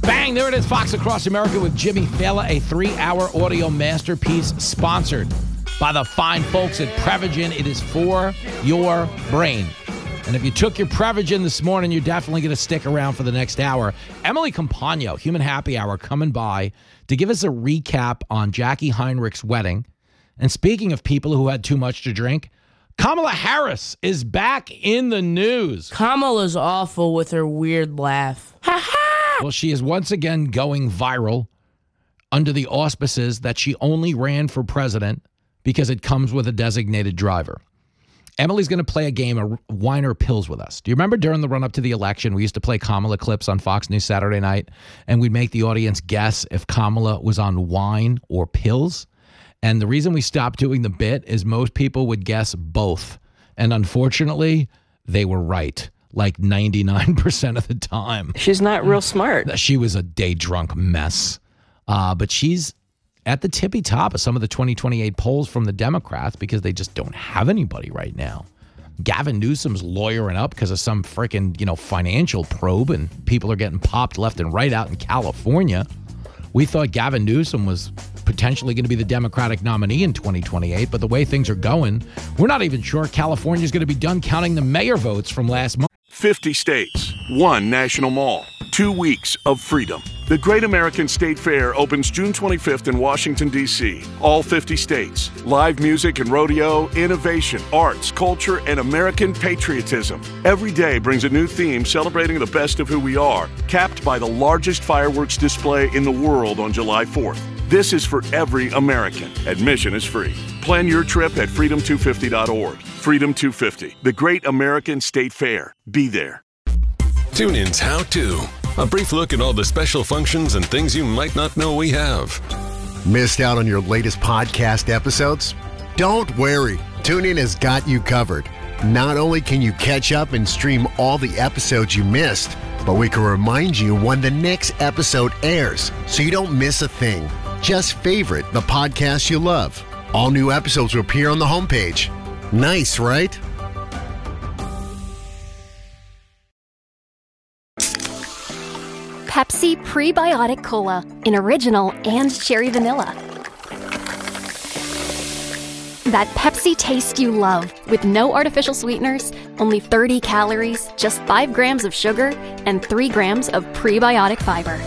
Bang, there it is, Fox Across America with Jimmy Fallon, a 3-hour audio masterpiece sponsored by the fine folks at Prevagen. It is for your brain. And if you took your Prevagen this morning, you're definitely going to stick around for the next hour. Emily Compagno, Human Happy Hour, coming by to give us a recap on Jackie Heinrich's wedding. And speaking of people who had too much to drink, Kamala Harris is back in the news. Kamala's awful with her weird laugh. Well, she is once again going viral under the auspices that she only ran for president because it comes with a designated driver. Emily's going to play a game of wine or pills with us. Do you remember during the run-up to the election, we used to play Kamala clips on Fox News Saturday night, and we'd make the audience guess if Kamala was on wine or pills? And the reason we stopped doing the bit is most people would guess both. And unfortunately, they were right. Like 99% of the time. She's not real smart. She was a day drunk mess. But she's at the tippy top of some of the 2028 polls from the Democrats because they just don't have anybody right now. Gavin Newsom's lawyering up because of some freaking, financial probe, and people are getting popped left and right out in California. We thought Gavin Newsom was potentially going to be the Democratic nominee in 2028, but the way things are going, we're not even sure California's going to be done counting the mayor votes from last month. 50 states, one national mall, 2 weeks of freedom. The Great American State Fair opens June 25th in Washington, D.C. All 50 states. Live music and rodeo, innovation, arts, culture, and American patriotism. Every day brings a new theme celebrating the best of who we are, capped by the largest fireworks display in the world on July 4th. This is for every American. Admission is free. Plan your trip at freedom250.org. Freedom 250, the Great American State Fair. Be there. TuneIn's How To. A brief look at all the special functions and things you might not know we have. Missed out on your latest podcast episodes? Don't worry. TuneIn has got you covered. Not only can you catch up and stream all the episodes you missed, but we can remind you when the next episode airs so you don't miss a thing. Just favorite the podcast you love. All new episodes will appear on the homepage. Nice, right? Pepsi Prebiotic Cola in original and cherry vanilla. That Pepsi taste you love with no artificial sweeteners, only 30 calories, just 5 grams of sugar, and 3 grams of prebiotic fiber.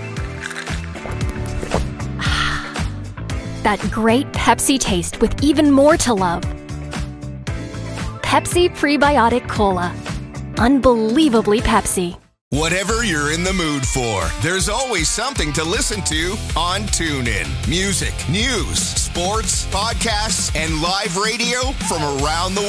That great Pepsi taste with even more to love. Pepsi Prebiotic Cola. Unbelievably Pepsi. Whatever you're in the mood for, there's always something to listen to on TuneIn. Music, news, sports, podcasts, and live radio from around the world.